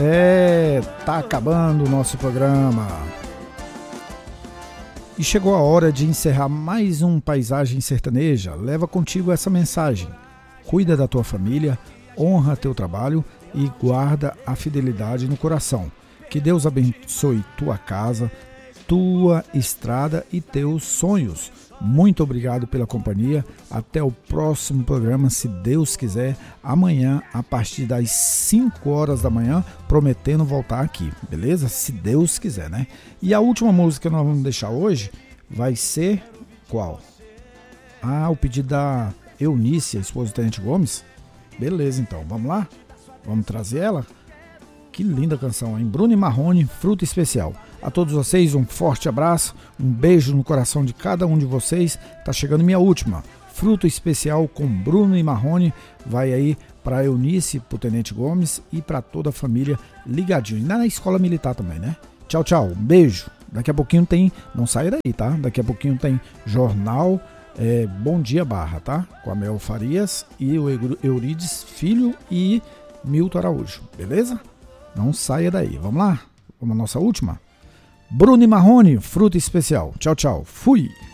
Tá acabando o nosso programa. E chegou a hora de encerrar mais um Paisagem Sertaneja. Leva contigo essa mensagem. Cuida da tua família, honra teu trabalho e guarda a fidelidade no coração. Que Deus abençoe tua casa, tua estrada e teus sonhos. Muito obrigado pela companhia. Até o próximo programa, se Deus quiser, amanhã a partir das 5 horas da manhã, prometendo voltar aqui, beleza? Se Deus quiser, né? E a última música que nós vamos deixar hoje vai ser qual? O pedido da Eunice, a esposa do Tenente Gomes. Beleza, então, vamos lá? Vamos trazer ela? Que linda canção, hein? Bruno e Marrone, Fruta Especial. A todos vocês, um forte abraço, um beijo no coração de cada um de vocês. Tá chegando minha última, Fruta Especial com Bruno e Marrone. Vai aí para Eunice, pro Tenente Gomes e para toda a família ligadinho. E na escola militar também, né? Tchau, tchau, um beijo. Daqui a pouquinho tem, não sai daí, tá? Daqui a pouquinho tem jornal Bom Dia Barra, tá? Com a Mel Farias e o Eurides Filho e Milton Araújo, beleza? Não saia daí. Vamos lá? Vamos à nossa última? Bruno e Marrone, Fruta Especial. Tchau, tchau. Fui!